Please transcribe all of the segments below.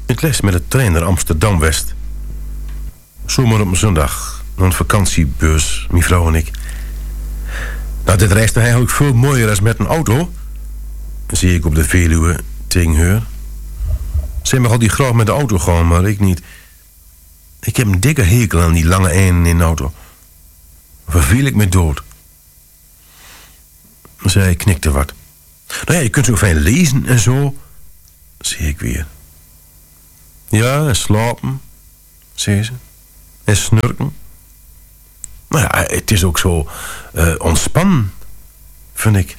Het les met de trein naar Amsterdam-West. Zomaar op een zondag. Een vakantiebeurs, mijn vrouw en ik. Nou, dit reist eigenlijk veel mooier als met een auto. Zie ik op de Veluwe tegen haar. Zij mag al die graag met de auto gaan, maar ik niet. Ik heb een dikke hekel aan die lange einden in de auto. Verveel ik me dood. Zij knikte wat. Nou ja, je kunt zo fijn lezen en zo. Zie ik weer. Ja, en slapen, zei ze. En snurken. Nou ja, het is ook zo ontspannen, vind ik.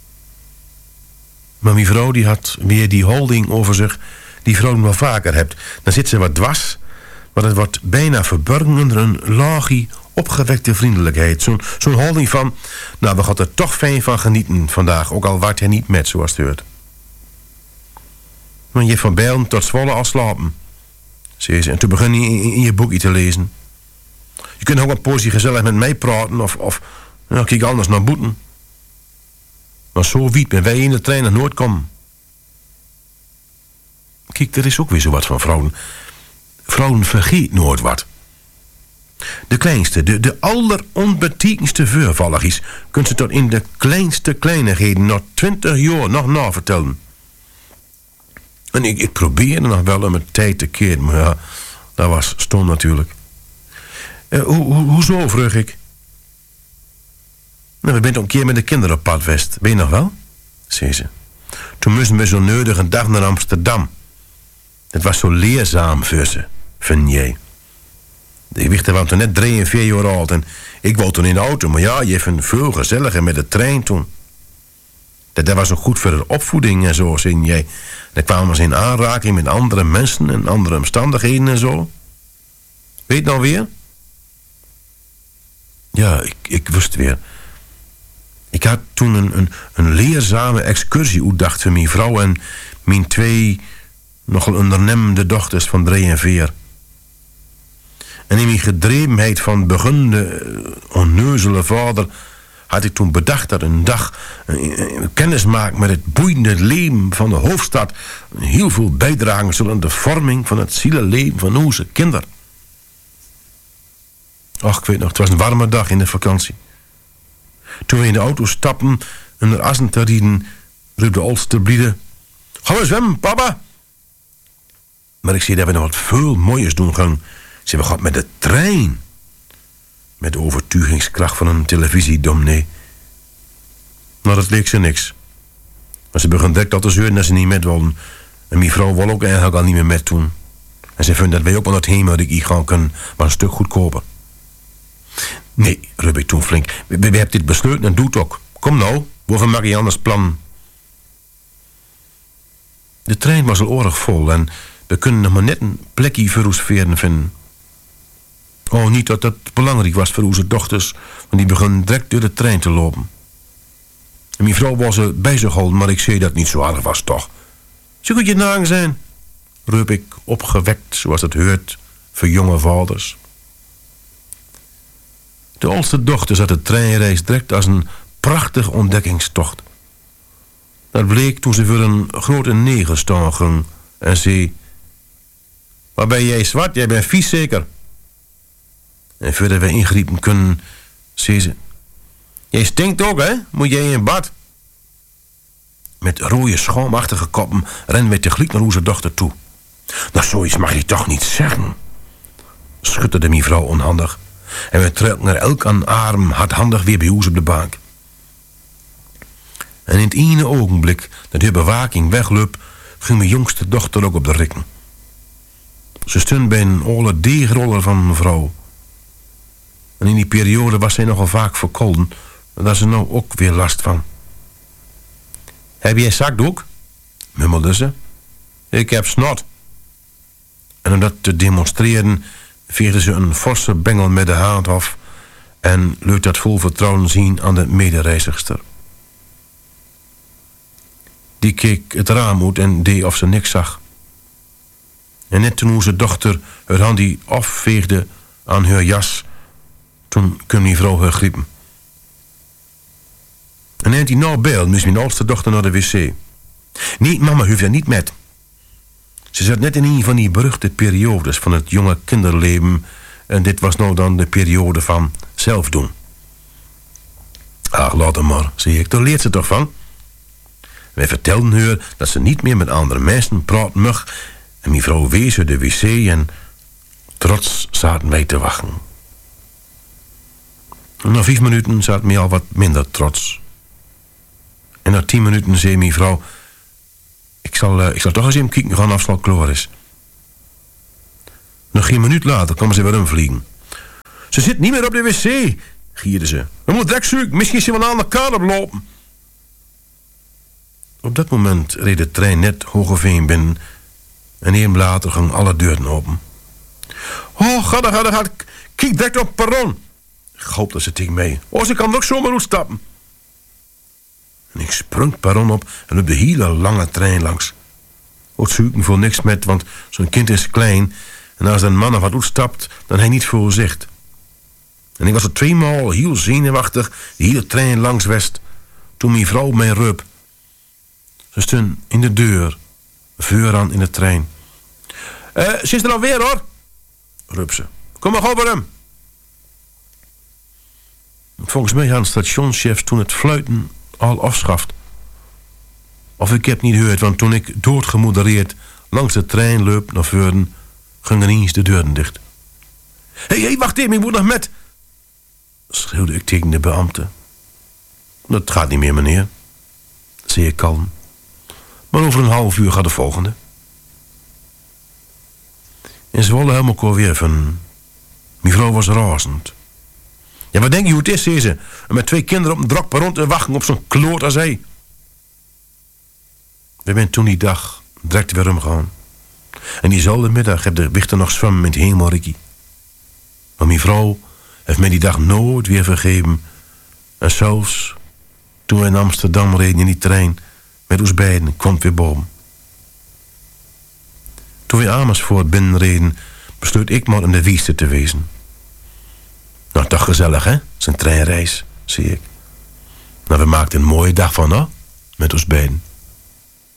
Maar mijn vrouw die had weer die holding over zich die vrouw wel vaker hebt. Dan zit ze wat dwars, maar het wordt bijna verborgen onder een laagje opgewekte vriendelijkheid. Zo'n holding van, nou, we gaan er toch fijn van genieten vandaag, ook al wordt hij niet met, zoals het hoort. Maar je van Bijlen tot Zwolle al slapen, zei ze. En toen begon je in je boekje te lezen. Je kunt ook een poosje gezellig met mij praten of nou, kijk anders naar boeten. Maar zo wiet ben wij in de trein naar Noord komen. Kijk, er is ook weer zo wat van vrouwen. Vrouwen vergeet nooit wat. De kleinste, de alleronbetekenste voorvalligjes kunt ze tot in de kleinste kleinigheden nog 20 jaar nog navertellen. En ik probeerde nog wel om het tijd te keren, maar ja, dat was stom natuurlijk. Hoezo, vroeg ik? Nou, we zijn toch een keer met de kinderen op pad West. Ben je nog wel? Zei ze. Toen moesten we zo nodig een dag naar Amsterdam. Het was zo leerzaam voor ze, vind jij. Die wichten waren toen net 3 en 4 jaar oud en ik woonde toen in de auto. Maar ja, je vindt veel gezelliger met de trein toen. Dat was ook goed voor de opvoeding en zo, zei jij. Dan kwamen ze in aanraking met andere mensen en andere omstandigheden en zo. Weet je nou weer? Ja, ik wist weer. Ik had toen een leerzame excursie uitdacht voor mijn vrouw en mijn 2 nogal ondernemende dochters van 3 en 4. En in mijn gedrevenheid van begunnende onneuzele vader had ik toen bedacht dat een dag kennis maken met het boeiende leven van de hoofdstad heel veel bijdragen zullen aan de vorming van het zielenleven van onze kinderen. Ach, ik weet nog, het was een warme dag in de vakantie. Toen we in de auto stappen en naar Assen te rieden, riep de oudste Briede: gaan we zwemmen, papa? Maar ik zei dat we nog wat veel mooiers doen gaan. We gaan met de trein. Met de overtuigingskracht van een televisiedominee. Maar dat leek ze niks. Maar ze begon direct al te zeuren dat ze niet met wilden. En mijn vrouw wil ook eigenlijk al niet meer met doen. En ze vindt dat wij ook wel naar het Hemelrijk gaan kunnen, maar een stuk goedkoper. Nee, riep ik toen flink. We hebben dit besloten en doe het ook. Kom nou, waarvoor maak je anders plan? De trein was al erg vol en we kunnen nog maar net een plekje voor ons veren vinden. Oh, niet dat dat belangrijk was voor onze dochters, want die begonnen direct door de trein te lopen. En mijn vrouw was er bij zich houden, maar ik zei dat het niet zo erg was, toch? Zo goed je nagen zijn, riep ik opgewekt, zoals het hoort, voor jonge vaders. De oudste dochter zat de treinreis direct als een prachtige ontdekkingstocht. Dat bleek toen ze voor een grote neger staan ging en zei: waar ben jij zwart? Jij bent vies zeker? En voordat we ingrijpen kunnen, zei ze: jij stinkt ook, hè? Moet jij in bad? Met rode schaamachtige koppen rennen wij tegelijk naar onze dochter toe. Nou, zoiets mag je toch niet zeggen, schutterde mijn vrouw onhandig. En we trokken er elk aan arm hardhandig weer bij ons op de bank. En in het ene ogenblik dat de bewaking wegliep, ging mijn jongste dochter ook op de rikken. Ze stond bij een oude deegroller van mijn vrouw. En in die periode was zij nogal vaak verkouden, en daar is ze nou ook weer last van. Heb jij zakdoek? Mummelde ze. Ik heb snot. En om dat te demonstreren veegde ze een forse bengel met de hand af en liet dat vol vertrouwen zien aan de medereizigster. Die keek het raam uit en deed of ze niks zag. En net toen onze dochter haar hand die afveegde aan haar jas, toen kon die vrouw haar griepen. En neemt hij nou beeld, moest mijn oudste dochter naar de wc. Nee, mama hoeft er niet met. Ze zat net in een van die beruchte periodes van het jonge kinderleven. En dit was nou dan de periode van zelfdoen. Ach, laat hem maar, zei ik. Daar leert ze toch van? Wij vertelden haar dat ze niet meer met andere mensen praten mag. En mijn vrouw wees haar de wc en trots zaten wij te wachten. Na 5 minuten zat mij al wat minder trots. En na 10 minuten zei mijn vrouw... Ik zal toch eens even kijken gaan of het klaar is. Nog geen minuut later kwam ze weer omvliegen. Ze zit niet meer op de wc, gierde ze. We moeten direct zoeken, misschien ze wel aan de kant oplopen. Op dat moment reed de trein net Hogeveen binnen. En even later gingen alle deuren open. Oh, ga. Kijk direct op het perron. Goopte ze tegen mij. Oh, ze kan ook zomaar uitstappen. En ik sprong het perron op en op de hele lange trein langs. Het zoeken voor niks met, want zo'n kind is klein. En als een man er wat uitstapt, dan hij niet voor zicht. En ik was er 2 maal heel zenuwachtig de hele trein langs west. Toen mijn vrouw mij roep. Ze stond in de deur, vooraan in de trein. Ze is er alweer hoor, roep ze. Kom maar over hem. Volgens mij hadden stationschefs toen het fluiten al afschaft. Of ik heb niet gehoord, want toen ik doodgemodereerd langs de trein loop naar voren, gingen ineens de deuren dicht. Hé, wacht even, ik moet nog met, schreeuwde ik tegen de beambte. Dat gaat niet meer, meneer, zei ik kalm. Maar over een half uur gaat de volgende. In Zwolle helemaal ik alweer van... Mijn vrouw was razend. Ja, wat denk je hoe het is, zei ze. En met 2 kinderen op een drak perron te wachten op zo'n kloot als hij. We zijn toen die dag direct weer omgegaan. En diezelfde middag heb de wichter nog zwemmen met Hemelrikkie. Maar mijn vrouw heeft mij die dag nooit weer vergeven. En zelfs toen we in Amsterdam reden in die trein... met ons beiden kwam het weer boven. Toen we Amersfoort binnenreden... besloot ik maar om de wieste te wezen. Nou, toch gezellig, hè? Zijn treinreis, zie ik. Nou, we maakten een mooie dag van, hè? Met ons beiden.